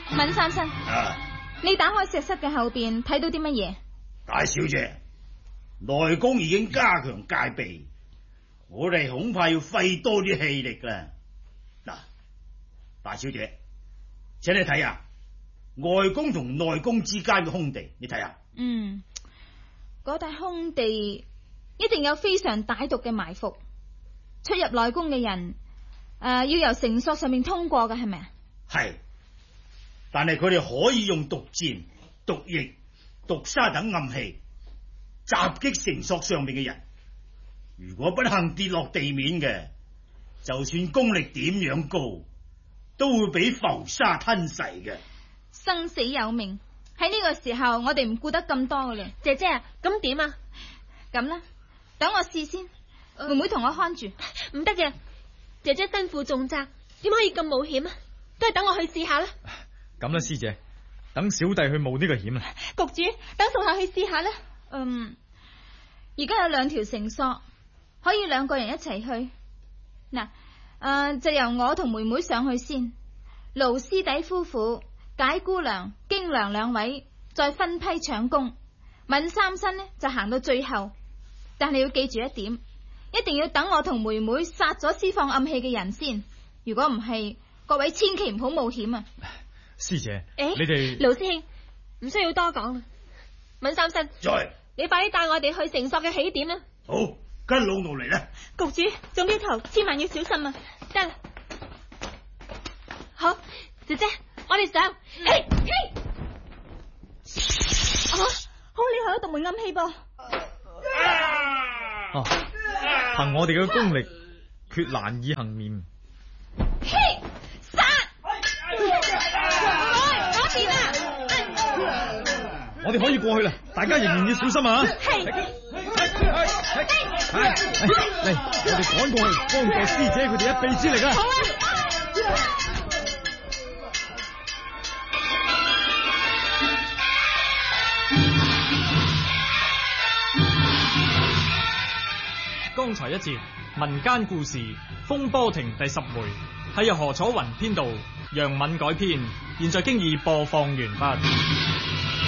閔三生，你打開石室嘅後邊睇到啲乜嘢？ 大小姐，內宮已經加強戒備，我哋恐怕要費多啲氣力啦。嗱，大小姐，請你睇下外宮同內宮之間嘅空地，你睇下。 嗰笪空地一定有非常歹毒嘅埋伏，出入內宮嘅人要由繩索上面通過嘅，係咪啊？ 係，但係佢哋可以用毒箭、毒液、毒沙等暗器襲擊繩索上面嘅人。如果不幸跌落地面嘅，就算功力點樣高，都會俾浮沙吞噬嘅。 生死有命，喺呢個時候我哋唔顧得咁多嘅咧。 姐姐啊，咁點啊？ 咁啦，等我試先，妹妹同我看住。 唔得嘅，姐姐身負重責，點可以咁冒險啊？都係等我去試下啦。 咁啦，師姐，等小弟去冒呢個險啦。 局主，等屬下去試下啦。而家有2條繩索，可以2個人一齊去。嗱，就由我同妹妹上去先，盧師弟夫婦、解姑娘、京娘2位再分批搶功。閔三生呢就行到最後，但係要記住一點，一定要等我同妹妹殺咗施放暗器嘅人先。如果唔係，各位千祈唔好冒險啊！ 師姐， 你哋盧師兄唔需要多講啦。閔三生，你快啲帶我哋去繩索嘅起點啦。 好，跟老奴嚟啦。 局主，中標頭千萬要小心啊！ 得啦，好，姐姐，我哋上。 好厲害，一道門暗器噃。 憑我哋嘅功力，決難以幸免。 殺！嗰邊啊！ 我哋可以過去啦，大家仍然要小心啊！嚟，我哋趕過去，幫助師姐佢哋一臂之力啊！ 好啊！ 剛才一節民間故事《風波亭》第10回，係由何楚雲編導，楊敏改編，現在經已播放完畢。